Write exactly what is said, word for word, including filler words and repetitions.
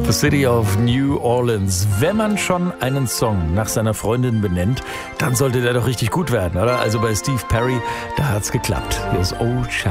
The City of New Orleans. Wenn man schon einen Song nach seiner Freundin benennt, dann sollte der doch richtig gut werden, oder? Also bei Steve Perry, da hat's geklappt. Hier ist Old Child.